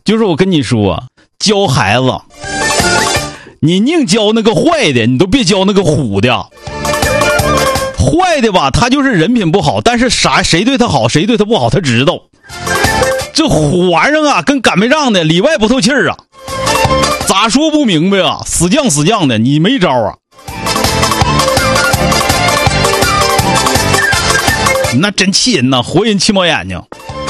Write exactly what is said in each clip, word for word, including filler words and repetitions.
就是我跟你说，教孩子，你宁教那个坏的，你都别教那个虎的。坏的吧，他就是人品不好，但是啥谁对他好，谁对他不好，他知道。这虎玩意儿啊，跟擀面杖的，里外不透气儿啊，咋说不明白啊？死犟死犟的，你没招啊。那真气人呐，活人气冒眼睛。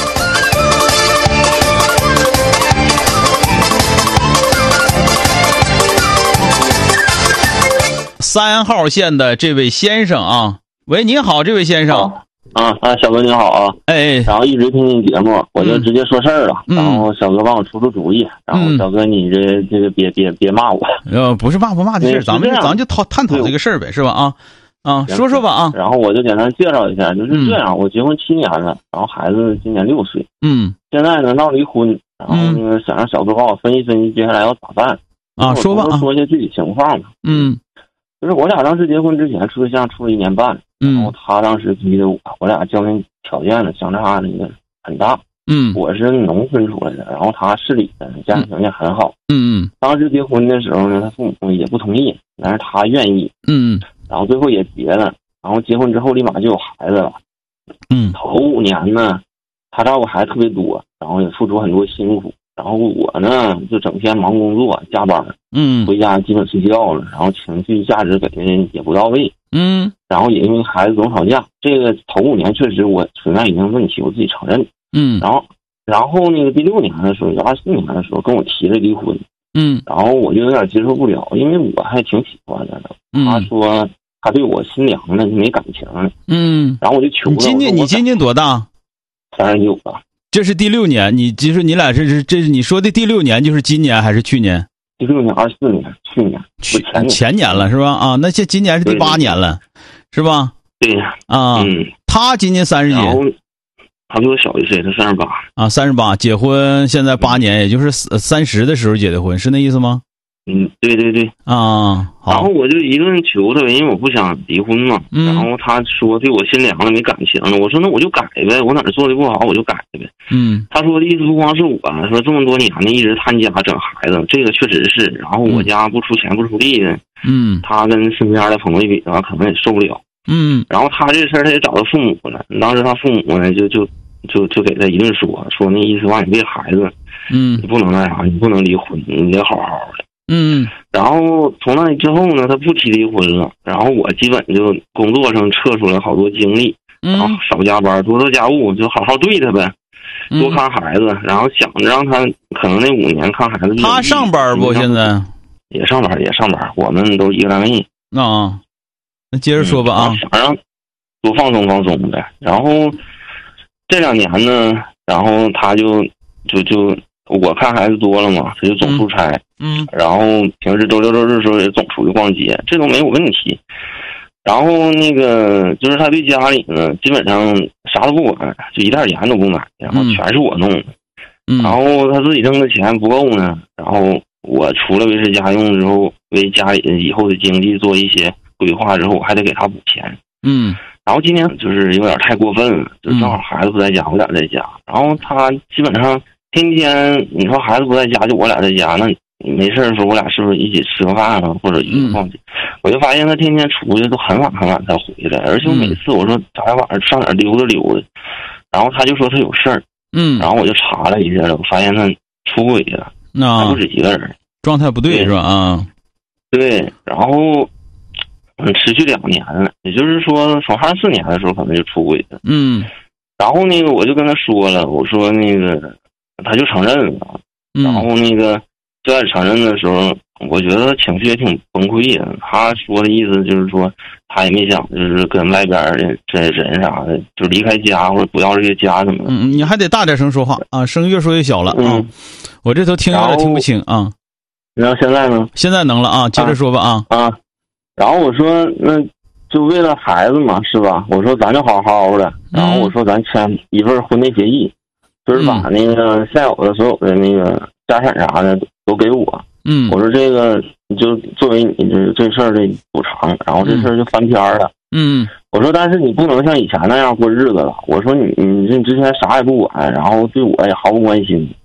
三号线的这位先生啊，喂，您好，这位先生。 啊啊，小哥您好啊！ 哎， 然后一直听您节目，我就直接说事儿了。 嗯、 然后小哥帮我出出主意。嗯、然后小哥你这这个别别别骂我。 呃，不是骂不骂的事，咱们咱就讨探讨这个事儿呗，是吧？啊啊，说说吧啊。 然后我就简单介绍一下，就是这样，嗯、我结婚七年了，然后孩子今年六岁。 嗯。 现在呢闹离婚，然后那个想让小哥帮我分析分析接下来要咋办。 啊，说吧啊。 说一些具体情况吧。 嗯。 就是我俩当时结婚之前处对象处了一年半，然后他当时逼的我，我俩家庭条件呢相差那个很大。 嗯， 我是农村出来的，然后他市里的，家庭条件很好。 嗯嗯， 当时结婚的时候呢，他父母也不同意，但是他愿意。 嗯， 然后最后也结了，然后结婚之后立马就有孩子了。 嗯， 头五年呢，他照顾孩子特别多，然后也付出很多辛苦。然后我呢，就整天忙工作加班， 嗯， 回家基本睡觉了，然后情绪价值给的也不到位， 嗯， 然后也因为孩子总吵架，这个头五年确实我存在一定问题，我自己承认， 嗯， 然后然后那个第六年的时候，二四年的时候跟我提了离婚， 嗯， 然后我就有点接受不了，因为我还挺喜欢他的， 嗯、 他说他对我心凉了，没感情了， 嗯， 然后我就求他， 你今年你今年多大？ 三十九了。 这是第六年，你就是你俩这是这是你说的第六年，就是今年还是去年？ 第六年、二四年、去年、 去前年前年了是吧？啊，那这今年是第八年了，是吧？ 对呀。 啊， 嗯， 他今年三十几， 他比我小一岁，他三十八。 啊，三十八，结婚现在八年，也就是三十的时候结的婚，是那意思吗？ 嗯，对对对啊，好。 然后我就一顿求他，因为我不想离婚嘛。 嗯。 然后他说对我心凉了，没感情了。我说那我就改呗，我哪儿做的不好我就改呗。 嗯。 他说的意思不光是我，说这么多年呢一直他家整孩子，这个确实是。然后我家不出钱不出力的， 嗯， 他跟身边的朋友一比的话，可能也受不了。 嗯。 然后他这事儿他也找他父母了，当时他父母呢就就就就给他一顿说，说那意思让你为孩子， 嗯， 你不能那啥，你不能离婚，你得好好的。 嗯， 然后从那之后呢，他不提离婚了。然后我基本就工作上撤出来好多精力，然后少加班，多做家务，就好好对他呗，多看孩子。然后想着让他可能那五年看孩子。 他上班不？现在也上班，也上班，我们都一个单位。 啊，那接着说吧啊， 想让多放松放松呗。然后这两年呢，然后他就就就。我看孩子多了嘛，他就总出差， 嗯， 然后平时周六周日的时候也总出去逛街，这都没有问题。然后那个就是他对家里呢，基本上啥都不管，就一袋盐都不买，然后全是我弄的。 嗯， 然后他自己挣的钱不够呢，然后我除了维持家用之后，为家里以后的经济做一些规划之后，我还得给他补钱。 嗯， 然后今年就是有点太过分了，就正好孩子不在家，我俩在家，然后他基本上。天天你说孩子不在家，就我俩在家，那没事的时候我俩是不是一起吃个饭啊，或者一起逛街？我就发现他天天出去都很晚很晚才回来，而且我每次我说咱俩晚上上哪儿溜达溜达，然后他就说他有事儿， 嗯， 然后我就查了一下了，我发现他出轨了， 那还不止一个人， 状态不对是吧？啊， 对，然后嗯持续两年了，也就是说从二四年的时候可能就出轨了， 嗯， 然后那个我就跟他说了，我说那个。他就承认了，然后那个就在承认的时候，我觉得情绪也挺崩溃的。他说的意思就是说，他也没想就是跟外边的这人啥的，就离开家或者不要这个家什么的。 嗯，你还得大点声说话啊，声越说越小了啊。嗯、我这头听有点听不清啊。 然后现在呢？ 现在能了啊，接着说吧啊啊。然后我说，那就为了孩子嘛，是吧？我说咱就好好的，然后我说咱签一份婚内协议。就是把那个现有的所有的那个家产啥的都给我， 嗯， 我说这个就作为你这这事儿的补偿，然后这事儿就翻篇了， 嗯， 我说但是你不能像以前那样过日子了，我说你你这之前啥也不管，然后对我也毫不关心，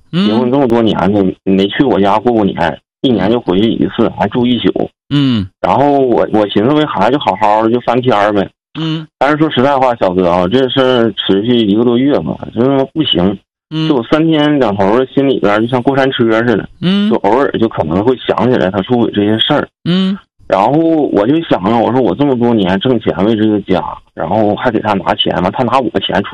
结婚这么多年呢，没去我家过过年，一年就回去一次，还住一宿。 嗯， 然后我我寻思为孩子就好好的就翻篇儿呗。 嗯， 但是说实在话，小哥啊，这事儿持续一个多月吧，就是不行。 嗯， 就三天两头的心里边就像过山车似的。 嗯， 就偶尔就可能会想起来他出轨这些事儿。 嗯， 然后我就想啊，我说我这么多年挣钱为这个家，然后还给他拿钱嘛，他拿我钱出